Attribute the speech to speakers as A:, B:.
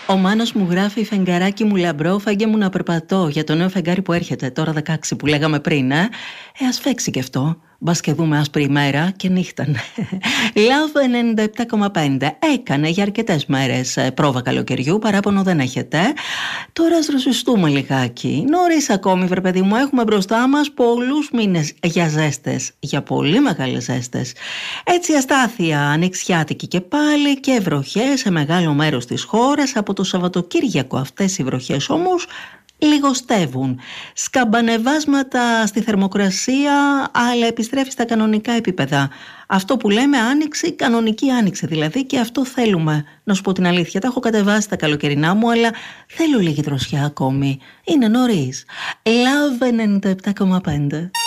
A: Ο Μάνος μου γράφει: φεγγαράκι μου λαμπρό, φάγε μου να περπατώ για το νέο φεγγάρι που έρχεται, τώρα 16 που λέγαμε πριν, ας φέξει και αυτό. Μπας και δούμε άσπρη ημέρα και νύχτανε. Love 97,5. Έκανε για αρκετές μέρες πρόβα καλοκαιριού, παράπονο δεν έχετε. Τώρα ας ρωσιστούμε λιγάκι. Νωρίς ακόμη, βρε παιδί μου, έχουμε μπροστά μας πολλούς μήνες για ζέστες, για πολύ μεγάλες ζέστες. Έτσι αστάθεια ανοιξιάτικη και πάλι και βροχές σε μεγάλο μέρος της χώρας. Από το Σαββατοκύριακο αυτές οι βροχές όμως λιγοστεύουν. Σκαμπανεβάσματα στη θερμοκρασία, αλλά επιστρέφει στα κανονικά επίπεδα. Αυτό που λέμε άνοιξη, κανονική άνοιξη δηλαδή, και αυτό θέλουμε. Να σου πω την αλήθεια, τα έχω κατεβάσει τα καλοκαιρινά μου, αλλά θέλω λίγη δροσιά ακόμη. Είναι νωρίς. Love 97,5.